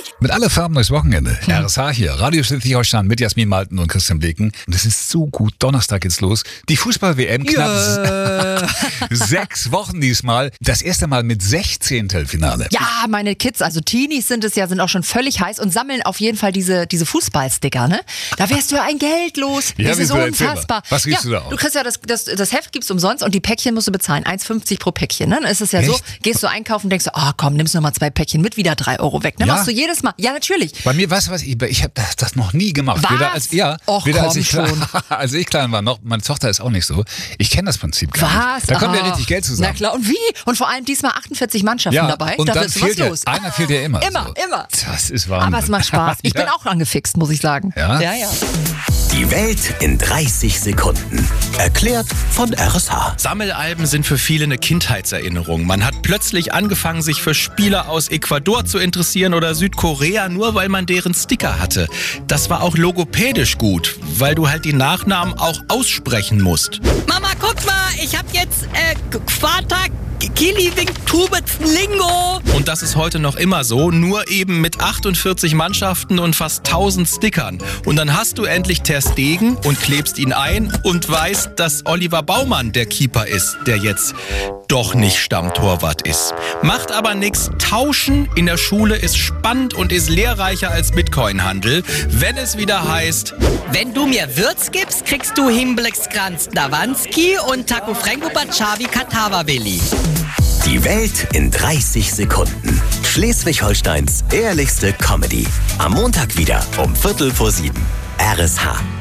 Mit alle Farben durchs Wochenende. RSH hier, Radio Schleswig-Holstein mit Jasmin Malten und Christian Bleken. Und es ist so gut, Donnerstag geht's los. Die Fußball-WM, knapp 6 Wochen diesmal. Das erste Mal mit 16. Ja, meine Kids, also Teenies sind auch schon völlig heiß und sammeln auf jeden Fall diese Fußballsticker, ne? Da wärst du ja ein Geld los. Ja, das ist unfassbar. Was kriegst du da auch? Du kriegst ja das Heft gibt's umsonst und die Päckchen musst du bezahlen. 1,50 pro Päckchen, ne? Dann ist es ja so, gehst du einkaufen und denkst so, komm, nimmst noch mal 2 Päckchen mit, wieder 3 Euro weg. Ne? Ja. Machst du jedes Mal. Ja, natürlich. Bei mir, weißt du was, ich habe das noch nie gemacht. Was? Weder als ich klein war noch. Meine Tochter ist auch nicht so. Ich kenne das Prinzip gar nicht. Da kommt ja richtig Geld zusammen. Na klar, und wie? Und vor allem diesmal 48 Mannschaften dabei. Und da dann ist was los. Einer fehlt ja immer. Immer. Das ist Wahnsinn. Aber es macht Spaß. Ich bin auch angefixt, muss ich sagen. Ja? Ja. Die Welt in 30 Sekunden. Erklärt von RSH. Sammelalben sind für viele eine Kindheitserinnerung. Man hat plötzlich angefangen, sich für Spieler aus Ecuador zu interessieren oder Südkorea, nur weil man deren Sticker hatte. Das war auch logopädisch gut, weil du halt die Nachnamen auch aussprechen musst. Mama, guck mal, ich hab jetzt Quata Kili-Wing-Tubitz-Lingo. Und das ist heute noch immer so, nur eben mit 48 Mannschaften und fast 1000 Stickern. Und dann hast du endlich Ter Stegen und klebst ihn ein und weißt, dass Oliver Baumann der Keeper ist, der jetzt doch nicht Stammtorwart ist. Macht aber nichts. Tauschen in der Schule ist spannend und ist lehrreicher als Bitcoin-Handel, wenn es wieder heißt: Wenn du mir Würz gibst, kriegst du Himblex-Kranz Dawanski und Taco Franco Bachavi Katawawili. Die Welt in 30 Sekunden. Schleswig-Holsteins ehrlichste Comedy. Am Montag wieder um 6:45. RSH.